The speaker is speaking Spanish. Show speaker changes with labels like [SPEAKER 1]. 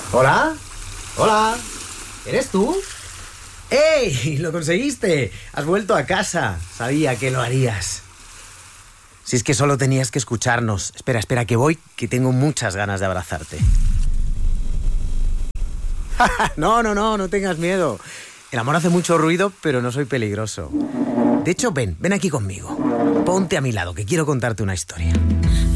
[SPEAKER 1] ¿Hola? ¿Hola? ¿Eres tú? ¡Ey! ¡Lo conseguiste! Has vuelto a casa. Sabía que lo harías. Si es que solo tenías que escucharnos. Espera, que voy, que tengo muchas ganas de abrazarte. No tengas miedo. El amor hace mucho ruido, pero no soy peligroso. De hecho, ven aquí conmigo. Ponte a mi lado, que quiero contarte una historia.